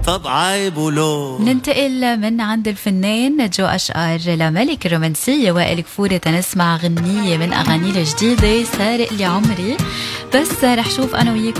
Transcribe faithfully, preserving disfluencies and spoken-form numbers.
طب عيب ولو. ننتقل من عند الفنان جو أشقر لملك الرومانسية وائل كفوري تنسمع غنية من أغانيه الجديدة سارق لي عمري. بس رح شوف أنا وياكم